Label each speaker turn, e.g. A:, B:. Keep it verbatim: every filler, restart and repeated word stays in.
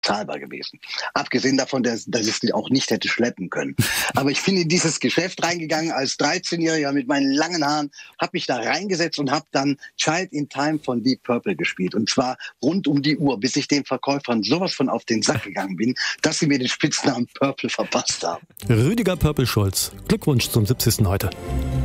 A: zahlbar gewesen. Abgesehen davon, dass, dass ich es auch nicht hätte schleppen können. Aber ich bin in dieses Geschäft reingegangen als dreizehnjähriger mit meinen langen Haaren, habe mich da reingesetzt und habe dann Child in Time von Deep Purple gespielt. Und zwar rund um die Uhr, bis ich den Verkäufern sowas von auf den Sack gegangen bin, dass sie mir den Spitznamen Purple verpasst haben.
B: Rüdiger Purple Schulz, Glückwunsch zum siebzigsten heute.